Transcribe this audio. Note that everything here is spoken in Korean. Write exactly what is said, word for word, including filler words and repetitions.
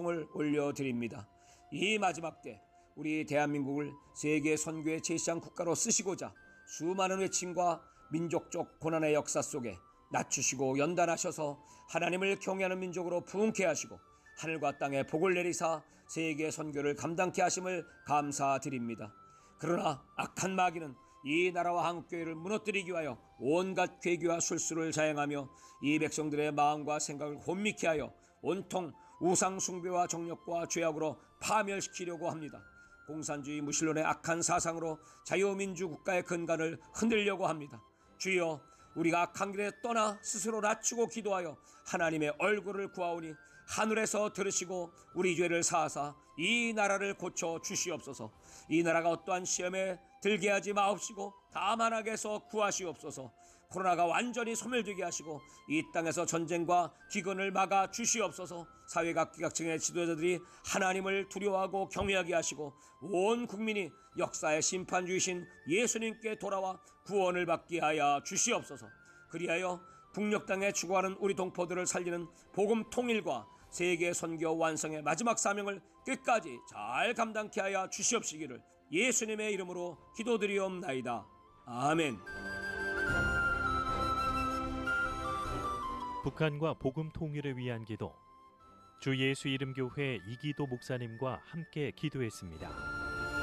찬송을 올려드립니다. 이 마지막 때 우리 대한민국을 세계 선교의 제시한 국가로 쓰시고자 수많은 외침과 민족적 고난의 역사 속에 낮추시고 연단하셔서 하나님을 경외하는 민족으로 부흥케 하시고 하늘과 땅에 복을 내리사 세계 선교를 감당케 하심을 감사드립니다. 그러나 악한 마귀는 이 나라와 한국교회를 무너뜨리기 위하여 온갖 괴기와 술수를 자행하며 이 백성들의 마음과 생각을 혼미케 하여 온통 우상 숭배와 정력과 죄악으로 파멸시키려고 합니다. 공산주의 무신론의 악한 사상으로 자유민주 국가의 근간을 흔들려고 합니다. 주여, 우리가 악한 길에 떠나 스스로 낮추고 기도하여 하나님의 얼굴을 구하오니 하늘에서 들으시고 우리 죄를 사하사 이 나라를 고쳐 주시옵소서. 이 나라가 어떠한 시험에 들게 하지 마옵시고 다만 악에서 구하시옵소서. 코로나가 완전히 소멸되게 하시고 이 땅에서 전쟁과 기근을 막아 주시옵소서. 사회각계각층의 지도자들이 하나님을 두려워하고 경외하게 하시고 온 국민이 역사의 심판주이신 예수님께 돌아와 구원을 받게 하여 주시옵소서. 그리하여 북녘 땅에 죽어가는 우리 동포들을 살리는 복음 통일과 세계 선교 완성의 마지막 사명을 끝까지 잘 감당케 하여 주시옵시기를 예수님의 이름으로 기도드리옵나이다. 아멘. 북한과 복음 통일을 위한 기도, 주 예수 이름 교회 이기도 목사님과 함께 기도했습니다.